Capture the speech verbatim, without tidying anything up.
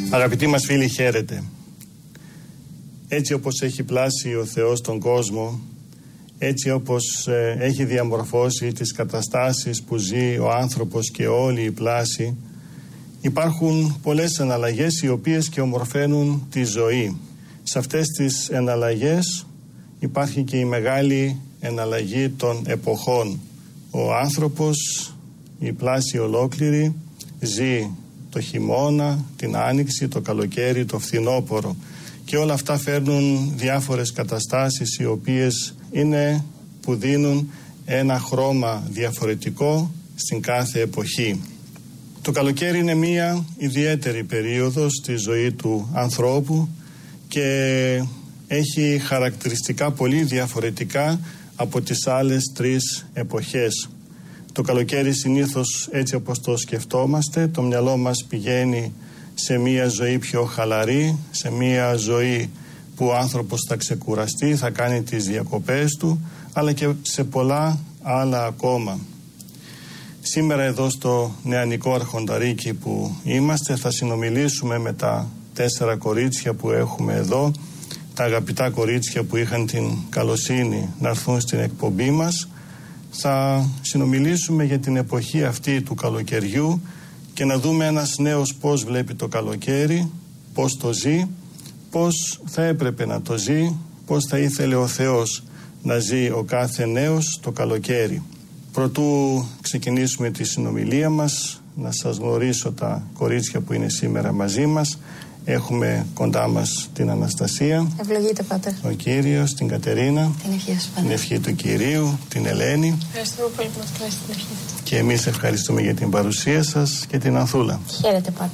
Αγαπητοί μας φίλοι, χαίρετε. Έτσι όπως έχει πλάσει ο Θεός τον κόσμο, έτσι όπως ε, έχει διαμορφώσει τις καταστάσεις που ζει ο άνθρωπος και όλη η πλάση, υπάρχουν πολλές εναλλαγές οι οποίες και ομορφαίνουν τη ζωή. Σε αυτές τις εναλλαγές υπάρχει και η μεγάλη εναλλαγή των εποχών. Ο άνθρωπος, η πλάση ολόκληρη, ζει το χειμώνα, την άνοιξη, το καλοκαίρι, το φθινόπωρο, και όλα αυτά φέρνουν διάφορες καταστάσεις οι οποίες είναι που δίνουν ένα χρώμα διαφορετικό στην κάθε εποχή. Το καλοκαίρι είναι μία ιδιαίτερη περίοδος στη ζωή του ανθρώπου και έχει χαρακτηριστικά πολύ διαφορετικά από τις άλλες τρεις εποχές. Το καλοκαίρι συνήθως, έτσι όπως το σκεφτόμαστε, το μυαλό μας πηγαίνει σε μία ζωή πιο χαλαρή, σε μία ζωή που ο άνθρωπος θα ξεκουραστεί, θα κάνει τις διακοπές του, αλλά και σε πολλά άλλα ακόμα. Σήμερα εδώ στο νεανικό αρχονταρίκι που είμαστε θα συνομιλήσουμε με τα τέσσερα κορίτσια που έχουμε εδώ, τα αγαπητά κορίτσια που είχαν την καλοσύνη να έρθουν στην εκπομπή μας. Θα συνομιλήσουμε για την εποχή αυτή του καλοκαιριού και να δούμε ένας νέος πώς βλέπει το καλοκαίρι, πώς το ζει, πώς θα έπρεπε να το ζει, πώς θα ήθελε ο Θεός να ζει ο κάθε νέος το καλοκαίρι. Προτού ξεκινήσουμε τη συνομιλία μας, να σας γνωρίσω τα κορίτσια που είναι σήμερα μαζί μας. Έχουμε κοντά μας την Αναστασία. Ευλογείτε, Πάτερ. Ο Κύριος, την Κατερίνα. Την ευχή σας, Πάτερ. Την ευχή του Κυρίου, την Ελένη. Ευχαριστούμε πολύ που μας κράτησε την ευχή. Και εμείς ευχαριστούμε για την παρουσία σας και την Ανθούλα. Χαίρετε, Πάτερ.